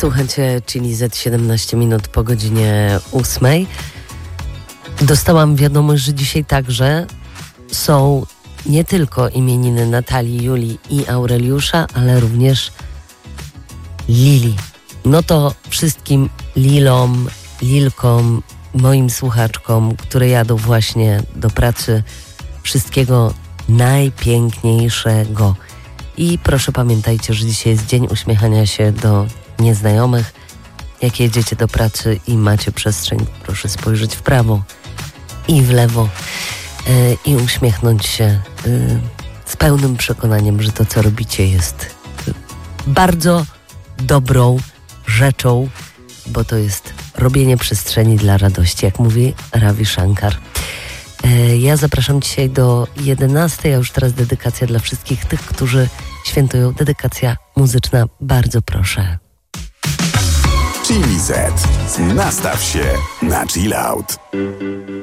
Słuchajcie, Chili Z 17 minut po godzinie 8. Dostałam wiadomość, że dzisiaj także są nie tylko imieniny Natalii, Julii i Aureliusza, ale również Lili. No to wszystkim Lilom, Lilkom, moim słuchaczkom, które jadą właśnie do pracy, wszystkiego najpiękniejszego. I proszę pamiętajcie, że dzisiaj jest dzień uśmiechania się do nieznajomych. Jak jedziecie do pracy i macie przestrzeń, proszę spojrzeć w prawo i w lewo i uśmiechnąć się z pełnym przekonaniem, że to, co robicie, jest bardzo dobrą rzeczą, bo to jest robienie przestrzeni dla radości, jak mówi Ravi Shankar. Ja zapraszam dzisiaj do 11, a już teraz dedykacja dla wszystkich tych, którzy świętują. Dedykacja muzyczna, bardzo proszę. Chili Z. Nastaw się na chill out.